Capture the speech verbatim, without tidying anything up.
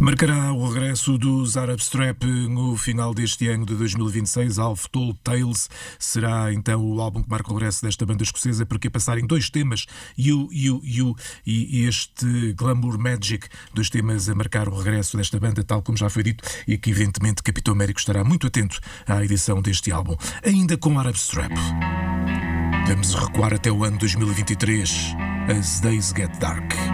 Marcará o regresso dos Arab Strap no final deste ano de dois mil e vinte e seis. Half Told Tales será então o álbum que marca o regresso desta banda escocesa, porque a passar em dois temas, You, You, You e este Glamour Magic, dois temas a marcar o regresso desta banda, tal como já foi dito, e que evidentemente Capitão Américo estará muito atento à edição deste álbum. Ainda com Arab Strap, vamos recuar até o ano dois mil e vinte e três, As Days Get Dark.